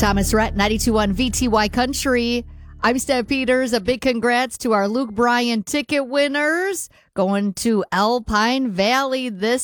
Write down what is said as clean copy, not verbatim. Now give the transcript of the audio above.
Thomas Rhett, 92.1 VTY Country. I'm Steph Peters. A big congrats to our Luke Bryan ticket winners going to Alpine Valley this